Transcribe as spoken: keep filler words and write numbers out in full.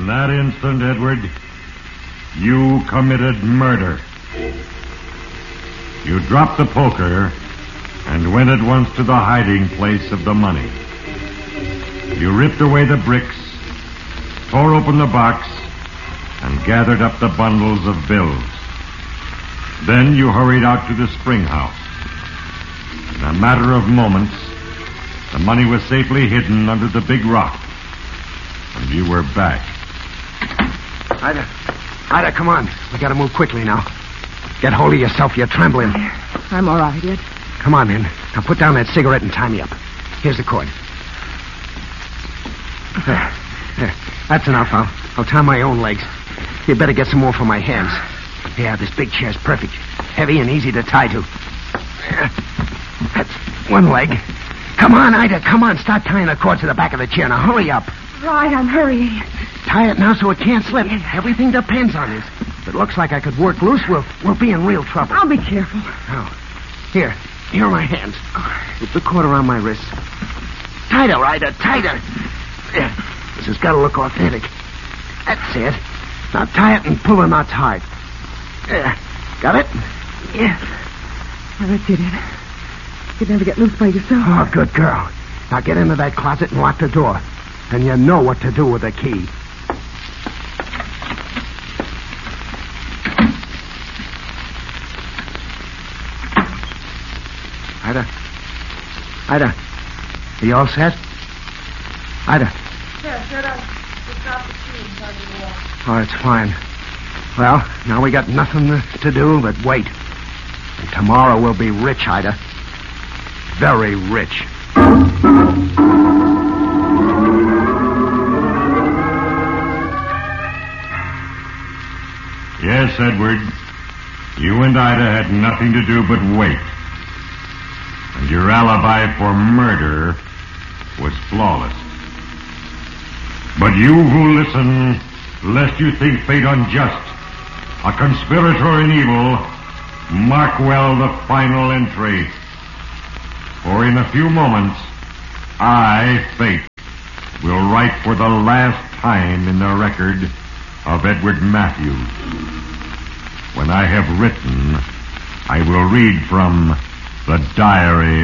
In that instant, Edward, you committed murder. You dropped the poker and went at once to the hiding place of the money. You ripped away the bricks, tore open the box, and gathered up the bundles of bills. Then you hurried out to the spring house. In a matter of moments, the money was safely hidden under the big rock, and you were back. Ida, Ida, come on. We gotta move quickly now. Get hold of yourself, you're trembling. I'm all right, Ed. Come on, then. Now put down that cigarette and tie me up. Here's the cord. There. There. That's enough. I'll, I'll tie my own legs. You'd better get some more for my hands. Yeah, this big chair's perfect. Heavy and easy to tie to. That's one leg. Come on, Ida, come on. Start tying the cord to the back of the chair. Now, hurry up. Right, I'm hurrying. Tie it now so it can't slip. Everything depends on it. If it looks like I could work loose, we'll, we'll be in real trouble. I'll be careful. Oh. Here. Here are my hands. Put the cord around my wrists. Tighter, Ida, tighter. There. This has got to look authentic. That's it. Now tie it and pull the knots hard. There. Got it? Yes. Now, that's it, Ed. You'd never get loose by yourself. Oh, good girl. Now get into that closet and lock the door. Then you know what to do with the key. Ida. Ida. Are you all set? Ida. Yeah, set up. Just drop the key inside the wall. Oh, it's fine. Well, now we got nothing to, to do but wait. And tomorrow we'll be rich, Ida. Very rich. Yes, Edward. You and Ida had nothing to do but wait. And your alibi for murder was flawless. But you who listen, lest you think fate unjust, a conspirator in evil, mark well the final entry. For in a few moments, I, Fate, will write for the last time in the record of Edward Matthews. When I have written, I will read from the diary